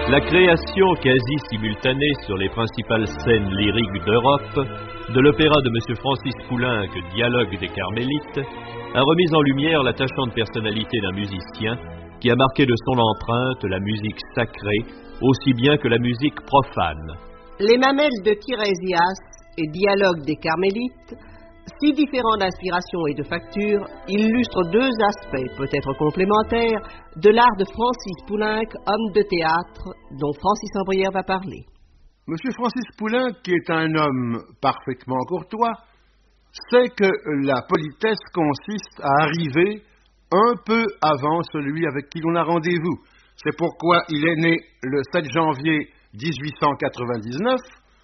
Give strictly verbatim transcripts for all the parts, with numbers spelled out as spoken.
La création quasi simultanée sur les principales scènes lyriques d'Europe de l'opéra de M. Francis Poulenc, Dialogue des Carmélites, a remis en lumière l'attachante personnalité d'un musicien qui a marqué de son empreinte la musique sacrée aussi bien que la musique profane. Les mamelles de Tirésias et Dialogue des Carmélites, si différents d'inspiration et de facture, illustrent deux aspects, peut-être complémentaires, de l'art de Francis Poulenc, homme de théâtre, dont Francis Ambrière va parler. Monsieur Francis Poulenc, qui est un homme parfaitement courtois, sait que la politesse consiste à arriver un peu avant celui avec qui l'on a rendez-vous. C'est pourquoi il est né le sept janvier dix-huit cent quatre-vingt-dix-neuf,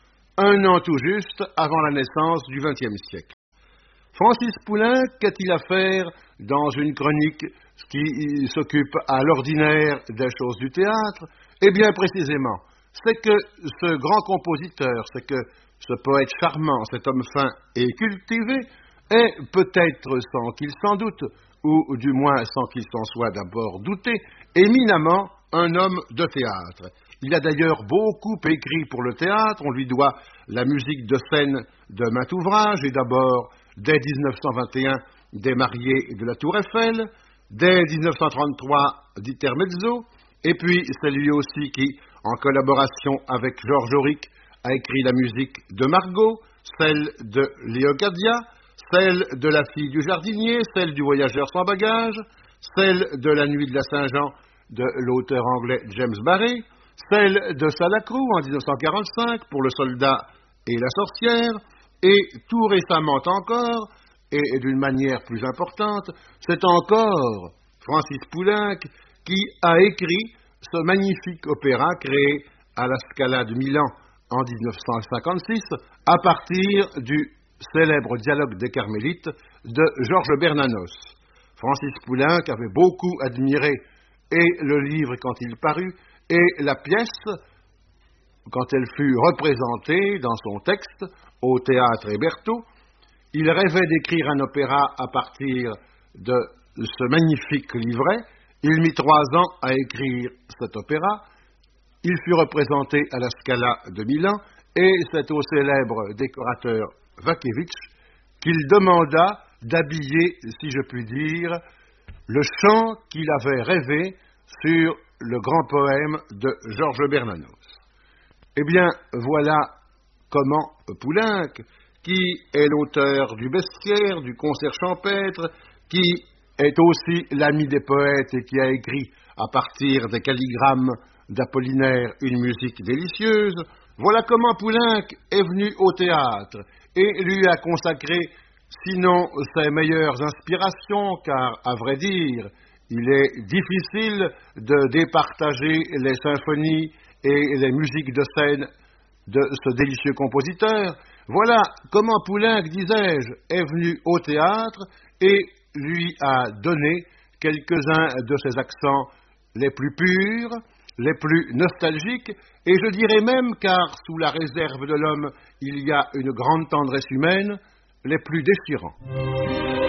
un an tout juste avant la naissance du vingtième siècle. Francis Poulenc qu'a-t-il à faire dans une chronique qui s'occupe à l'ordinaire des choses du théâtre? Eh bien, précisément, c'est que ce grand compositeur, c'est que ce poète charmant, cet homme fin et cultivé, est peut-être, sans qu'il s'en doute, ou du moins sans qu'il s'en soit d'abord douté, éminemment un homme de théâtre. Il a d'ailleurs beaucoup écrit pour le théâtre, on lui doit la musique de scène de maints ouvrages, et d'abord, dès dix-neuf cent vingt et un, des Mariés de la Tour Eiffel, dès dix-neuf cent trente-trois, d'Intermezzo, et puis c'est lui aussi qui, en collaboration avec Georges Auric, a écrit la musique de Margot, celle de Léocadia, celle de La fille du jardinier, celle du Voyageur sans bagage, celle de La nuit de la Saint-Jean de l'auteur anglais James Barrie, celle de Salacrou en dix-neuf cent quarante-cinq pour Le soldat et la sorcière, et tout récemment encore, et d'une manière plus importante, c'est encore Francis Poulenc qui a écrit ce magnifique opéra créé à la Scala de Milan en dix-neuf cent cinquante-six à partir du célèbre Dialogue des Carmélites de Georges Bernanos. Francis Poulenc avait beaucoup admiré et le livre quand il parut et la pièce quand elle fut représentée dans son texte au théâtre Hébertot. Il rêvait d'écrire un opéra à partir de ce magnifique livret. Il mit trois ans à écrire cet opéra. Il fut représenté à la Scala de Milan et c'est au célèbre décorateur Vaquevitch qu'il demanda d'habiller, si je puis dire, le chant qu'il avait rêvé sur le grand poème de Georges Bernanos. Eh bien, voilà comment Poulenc, qui est l'auteur du Bestiaire, du Concert champêtre, qui est aussi l'ami des poètes et qui a écrit à partir des calligrammes d'Apollinaire une musique délicieuse, voilà comment Poulenc est venu au théâtre et lui a consacré, sinon ses meilleures inspirations, car, à vrai dire, il est difficile de départager les symphonies et les musiques de scène de ce délicieux compositeur. Voilà comment Poulenc, disais-je, est venu au théâtre et lui a donné quelques-uns de ses accents les plus purs, les plus nostalgiques, et je dirais même, car sous la réserve de l'homme, il y a une grande tendresse humaine, les plus déchirants.